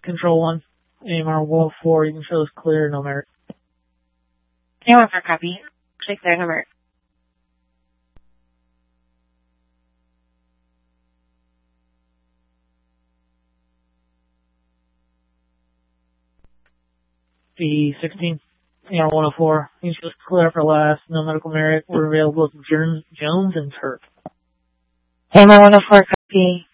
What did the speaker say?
Control 1. AMR 104, you can show us clear, no merit. AMR 4 copy. Check clear, no merit. B16. AMR 104, you can show us clear for last, no medical merit. We're available to Jones and Turk. AMR 104 copy.